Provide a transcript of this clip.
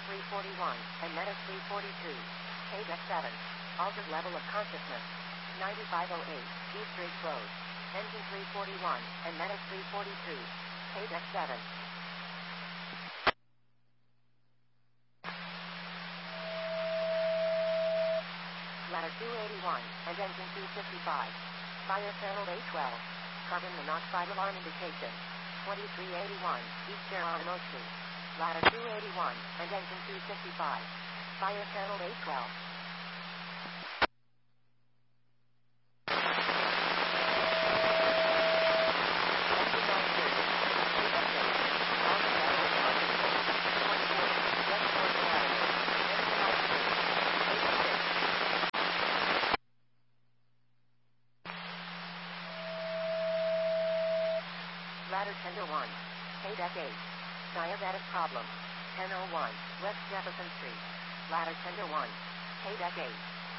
341, and Metis 342. KDEC 7. Altered level of consciousness. 9508, East Ridge Road. Engine 341, and Metis 342. KDEC 7. Ladder 281, and engine 255. Fire channel A12. Carbon monoxide alarm indication. 2381, East Geronimo Street. Ladder 281, and engine 255. Fire channel A12. Ladder Tender 1. KDEC 8. Diabetic problem. 1001, West Jefferson Street. Ladder Tender 1. KDEC 8.